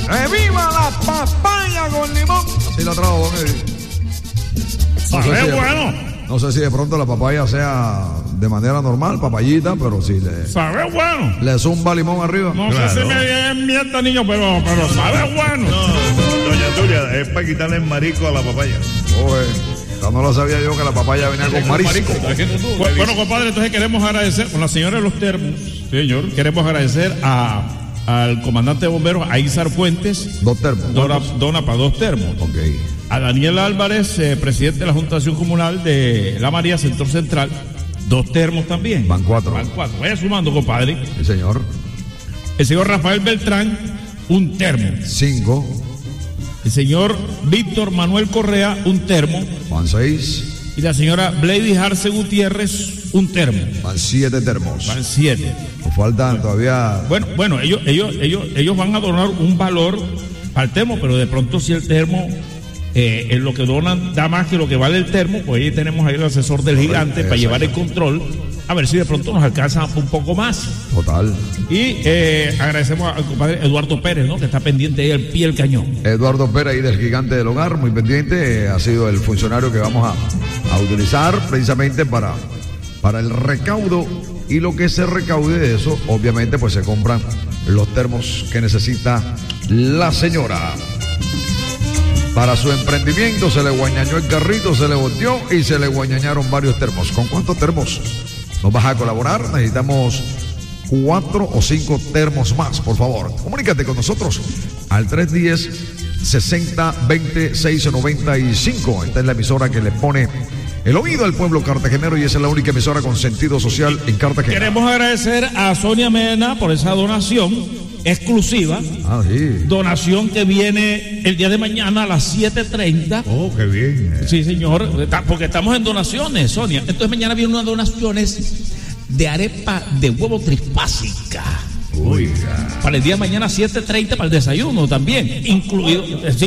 ¡Reviva la papaya con limón! Así la trajo, don Eddie. No sé si de pronto la papaya sea de manera normal, papayita, pero si le... Sabe bueno. Le zumba limón arriba. No sé si me mienta, niño, pero sabe bueno. No, doña Tulia, es para quitarle el marico a la papaya. Oye, no lo sabía yo que la papaya venía con marisco. Bueno, compadre, entonces queremos agradecer, con la señora de los termos, señor, queremos agradecer al comandante de bomberos, a Izar Fuentes. 2 termos. Dona para 2 termos. Ok. A Daniel Álvarez, presidente de la Junta de Acción Comunal de La María, Sector Central, 2 termos también. Van 4. Vaya sumando, compadre. Sí, señor. El señor Rafael Beltrán, 1 termo. 5. El señor Víctor Manuel Correa, 1 termo. Van 6. Y la señora Blady Arce Gutiérrez, 1 termo. Van 7 termos. Van 7. Nos faltan todavía. Bueno, ellos van a donar un valor al termo, pero de pronto si el termo en lo que donan da más que lo que vale el termo, pues ahí tenemos ahí el asesor del gigante para llevar el control, a ver si de pronto nos alcanza un poco más. Total. Y agradecemos al compadre Eduardo Pérez, ¿no? Que está pendiente ahí al pie del cañón. Eduardo Pérez ahí del gigante del hogar, muy pendiente, ha sido el funcionario que vamos a utilizar precisamente para el recaudo, y lo que se recaude de eso, obviamente pues se compran los termos que necesita la señora. Para su emprendimiento se le guañañó el carrito, se le volteó y se le guañañaron varios termos. ¿Con cuántos termos nos vas a colaborar? Necesitamos 4 o 5 termos más, por favor. Comunícate con nosotros al 310-60-20-695. Esta es la emisora que le pone el oído al pueblo cartagenero y esa es la única emisora con sentido social en Cartagena. Queremos agradecer a Sonia Mena por esa donación exclusiva. Sí. Donación que viene el día de mañana a las 7:30. Oh, qué bien. Sí, señor, porque estamos en donaciones, Sonia. Entonces mañana vienen unas donaciones de arepa de huevo trifásica. Oiga. Para el día de mañana 7:30 para el desayuno también, incluido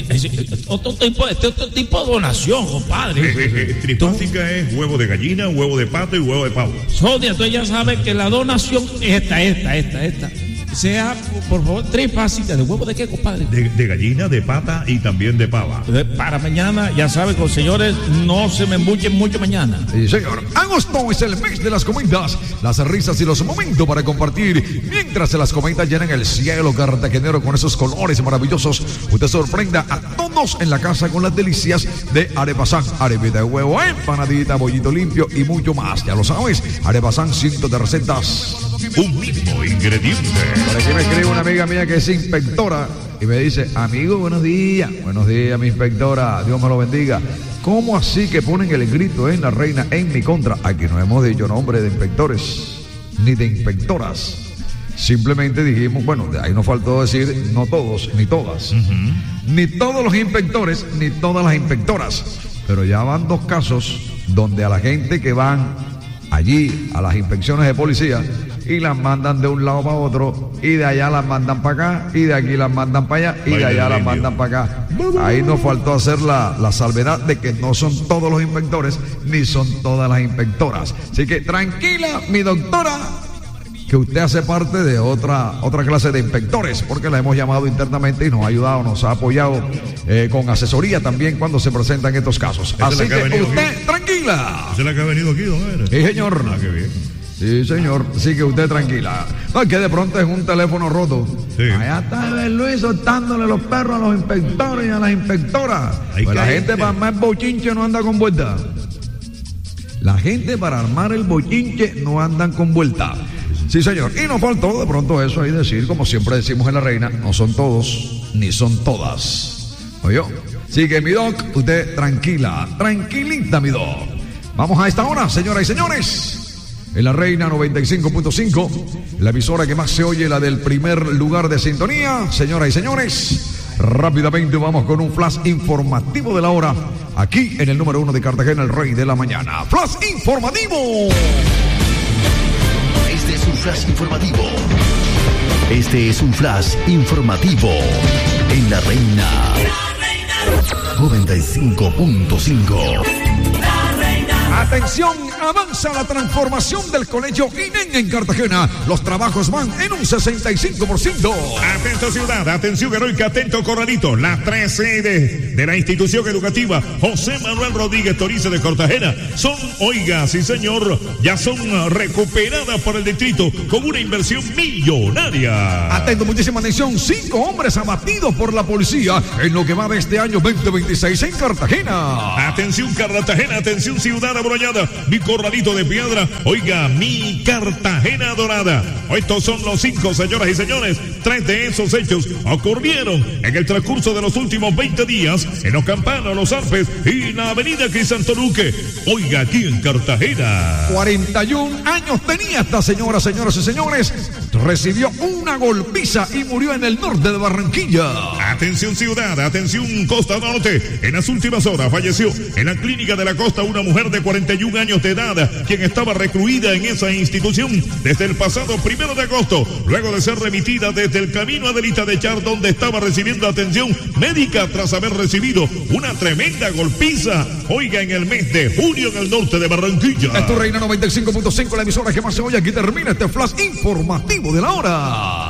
otro tipo de donación, compadre. Trifásica es huevo de gallina, huevo de pato y huevo de pavo. Sonia, entonces ya sabes que la donación es esta. Sea, por favor, trifásica. ¿De huevo de qué, compadre? De gallina, de pata y también de pava. Para mañana, ya saben, con señores, no se me embuchen mucho mañana. Sí, señor. Agosto es el mes de las comidas, las risas y los momentos para compartir. Mientras las comidas llenan el cielo cartagenero con esos colores maravillosos, usted sorprenda a todos en la casa con las delicias de Arepasán. Arepita de huevo, empanadita, bollito limpio y mucho más. Ya lo sabes, Arepasán, cientos de recetas. Un mismo ingrediente. Por aquí me escribe una amiga mía que es inspectora y me dice: amigo, buenos días. Buenos días, mi inspectora, Dios me lo bendiga. ¿Cómo así que ponen el grito en la reina en mi contra? Aquí no hemos dicho nombre de inspectores ni de inspectoras. Simplemente dijimos, bueno, de ahí nos faltó decir no todos ni todas. Ni todos los inspectores ni todas las inspectoras. Pero ya van 2 casos donde a la gente que van allí a las inspecciones de policía y las mandan de un lado para otro, y de allá las mandan para acá, y de aquí las mandan para allá, y de allá las mandan para acá. Ahí nos faltó hacer la salvedad de que no son todos los inspectores, ni son todas las inspectoras. Así que tranquila, mi doctora, que usted hace parte de otra clase de inspectores, porque la hemos llamado internamente y nos ha ayudado, nos ha apoyado con asesoría también cuando se presentan estos casos. Así que usted, tranquila. ¿Esa es la que ha venido aquí, don Eres? Sí, señor. Ah, qué bien. Sí, señor. Así que usted tranquila. No, es que de pronto es un teléfono roto. Sí. Allá está Eber Luis soltándole los perros a los inspectores y a las inspectoras. Pues la gente para armar bochinche no anda con vuelta. La gente para armar el bochinche no andan con vuelta. Sí, señor. Y nos faltó de pronto eso ahí decir, como siempre decimos en La Reina, no son todos ni son todas. ¿Oyó? Así que mi doc, usted tranquila, tranquilita mi doc. Vamos a esta hora, señoras y señores. En La Reina 95.5, la emisora que más se oye, la del primer lugar de sintonía. Señoras y señores, rápidamente vamos con un flash informativo de la hora, aquí en el número 1 de Cartagena, el rey de la mañana. ¡Flash informativo! Este es un flash informativo. Este es un flash informativo en La Reina 95.5. La Reina. Atención, avanza la transformación del Colegio INEN en Cartagena. Los trabajos van en un 65%. Atento ciudad, atención heroica, atento Corralito. Las 3 sedes de la institución educativa José Manuel Rodríguez Torice de Cartagena son, oiga, sí señor, ya son recuperadas por el distrito con una inversión millonaria. Atento, muchísima atención. 5 hombres abatidos por la policía en lo que va de este año 2026 en Cartagena. Atención Cartagena, atención ciudad abroñada, mi Corralito de piedra, oiga, mi Cartagena dorada. Estos son los 5, señoras y señores. 3 de esos hechos ocurrieron en el transcurso de los últimos 20 días en Los Campanos, Los Arpes y la avenida Crisantoruque. Oiga, aquí en Cartagena. 41 años tenía esta señora, señoras y señores. Recibió una golpiza y murió en el norte de Barranquilla. Atención ciudad, atención Costa Norte. En las últimas horas falleció en la clínica de la costa una mujer de 41 años de edad, quien estaba recluida en esa institución desde el pasado 1 de agosto, luego de ser remitida desde el camino Adelita de Char, donde estaba recibiendo atención médica tras haber recibido una tremenda golpiza, oiga, en el mes de junio en el norte de Barranquilla. Esto Reina 95.5, la emisora que más se oye. Aquí termina este flash informativo de la hora.